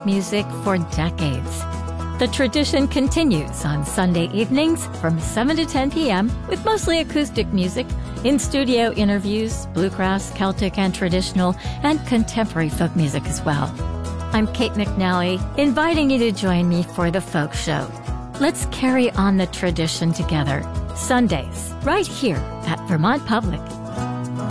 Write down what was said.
music for decades. The tradition continues on Sunday evenings from 7 to 10 p.m. with mostly acoustic music, in-studio interviews, bluegrass, Celtic and traditional, and contemporary folk music as well. I'm Kate McNally, inviting you to join me for The Folk Show. Let's carry on the tradition together. Sundays, right here at Vermont Public.